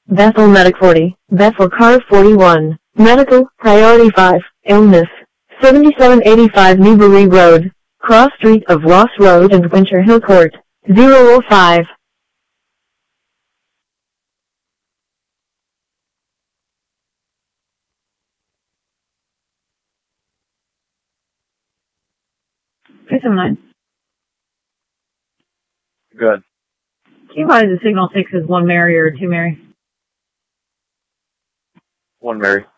Bethel Medic 40, Bethel Car 41, Medical, Priority 5, Illness, 7785 Newbury Road, Cross Street of Ross Road and Winter Hill Court, 005. Please have 9. Good. Can you advise the signal 6 is 1 Mary or 2 Mary? 1 Mary.